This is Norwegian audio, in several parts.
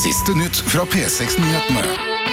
Siste nytt fra P6-nyhetene.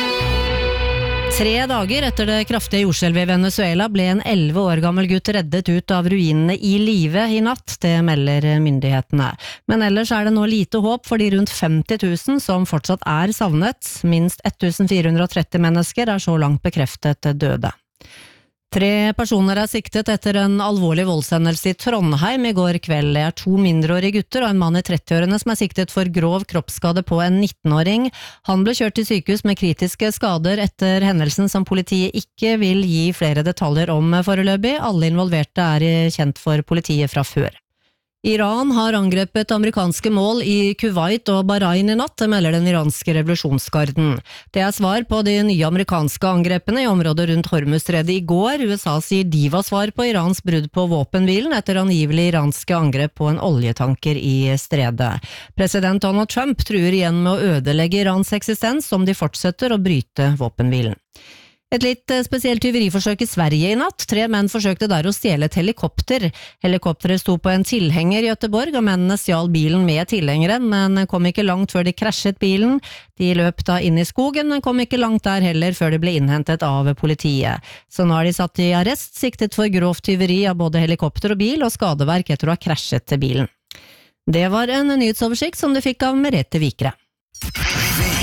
3 dager etter det kraftige jordskjelvet i Venezuela ble en 11 år gammel gutt reddet ut av ruinene i live i natt, det melder myndighetene. Men ellers er det nå lite håp for de rundt 50 000 som fortsatt er savnet. Minst 1430 mennesker er så langt bekreftet døde. 3 personer er siktet etter en alvorlig voldshendelse i Trondheim i går kveld. Det er 2 mindreårige gutter og en mann i 30-årene som er siktet for grov kroppsskade på en 19-åring. Han ble kjørt til sykehus med kritiske skader etter hendelsen som politiet ikke vil gi flere detaljer om foreløpig. Alle involverte er kjent for politiet fra før. Iran har angrepet amerikanske mål i Kuwait og Bahrain i natt, melder den iranske revolusjonsgarden. Det er svar på de nye amerikanske angrepene i området rundt Hormuzstredet i går. USA sier de var svar på Irans brudd på våpenhvilen etter angivelig iranske angrep på en oljetanker i stredet. President Donald Trump truer igjen med å ødelegge Irans eksistens om de fortsetter å bryte våpenhvilen. Et litt spesielt tyveriforsøk i Sverige i natt. 3 menn forsøkte der å stjele et helikopter. Helikopteret sto på en tilhenger i Göteborg, og mennene stjal bilen med tilhengeren, men kom ikke langt før de krasjet bilen. De løp da inn i skogen, men kom ikke langt der heller før de ble innhentet av politiet. Så nå er de satt i arrest, siktet for grovt tyveri av både helikopter og bil, og skadeverk etter å ha krasjet til bilen. Det var en nyhetsoversikt som du fikk av Merete Vikre.